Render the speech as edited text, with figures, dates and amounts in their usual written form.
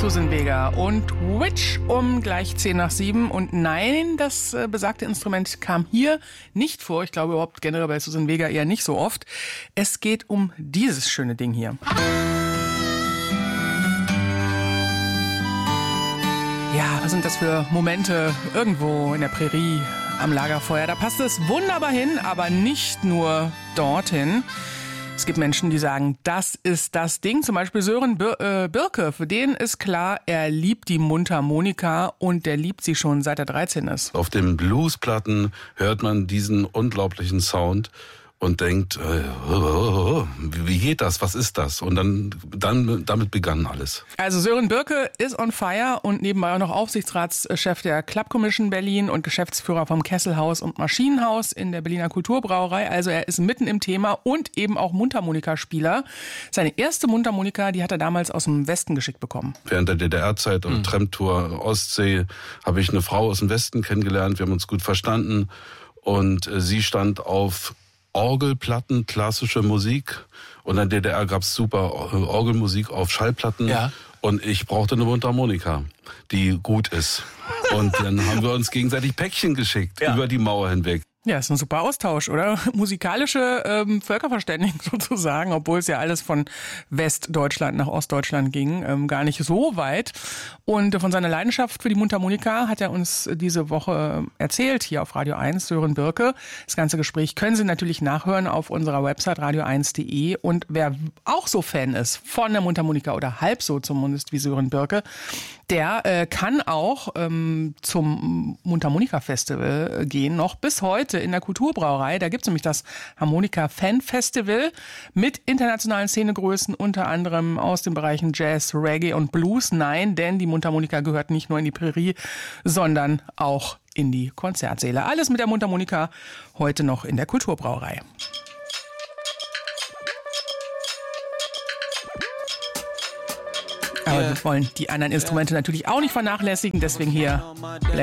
Suzanne Vega und Witch um gleich 6:10. Und nein, das besagte Instrument kam hier nicht vor. Ich glaube überhaupt generell bei Suzanne Vega eher nicht so oft. Es geht um dieses schöne Ding hier. Ja, was sind das für Momente irgendwo in der Prärie am Lagerfeuer? Da passt es wunderbar hin, aber nicht nur dorthin. Es gibt Menschen, die sagen, das ist das Ding. Zum Beispiel Sören Birke. Für den ist klar, er liebt die Mundharmonika und der liebt sie schon seit er 13 ist. Auf den Bluesplatten hört man diesen unglaublichen Sound und denkt, wie geht das, was ist das? Und dann damit begann alles. Also Sören Birke ist on fire und nebenbei auch noch Aufsichtsratschef der Club Commission Berlin und Geschäftsführer vom Kesselhaus und Maschinenhaus in der Berliner Kulturbrauerei. Also er ist mitten im Thema und eben auch Mundharmonikaspieler. Seine erste Mundharmonika, die hat er damals aus dem Westen geschickt bekommen. Während der DDR-Zeit und Tramtour Ostsee habe ich eine Frau aus dem Westen kennengelernt. Wir haben uns gut verstanden und sie stand auf Orgelplatten, klassische Musik. Und in der DDR gab es super Orgelmusik auf Schallplatten. Ja. Und ich brauchte eine Mundharmonika, die gut ist. Und dann haben wir uns gegenseitig Päckchen geschickt, über die Mauer hinweg. Ja, ist ein super Austausch, oder? Musikalische Völkerverständigung sozusagen, obwohl es ja alles von Westdeutschland nach Ostdeutschland ging, gar nicht so weit. Und von seiner Leidenschaft für die Mundharmonika hat er uns diese Woche erzählt, hier auf Radio 1, Sören Birke. Das ganze Gespräch können Sie natürlich nachhören auf unserer Website radio1.de. Und wer auch so Fan ist von der Mundharmonika oder halb so zumindest wie Sören Birke, der kann auch zum Mundharmonika-Festival gehen, noch bis heute in der Kulturbrauerei. Da gibt's nämlich das Harmonika-Fan-Festival mit internationalen Szenegrößen, unter anderem aus den Bereichen Jazz, Reggae und Blues. Nein, denn die Mundharmonika gehört nicht nur in die Prärie, sondern auch in die Konzertsäle. Alles mit der Mundharmonika heute noch in der Kulturbrauerei. Aber wir wollen die anderen Instrumente natürlich auch nicht vernachlässigen, deswegen hier